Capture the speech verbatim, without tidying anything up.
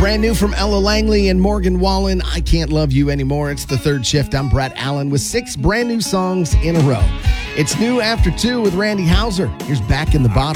Brand new from Ella Langley and Morgan Wallen, I Can't Love You Anymore. It's the third shift. I'm Brett Allen with six brand new songs in a row. It's new after two with Randy Houser. Here's Back in the Bottom.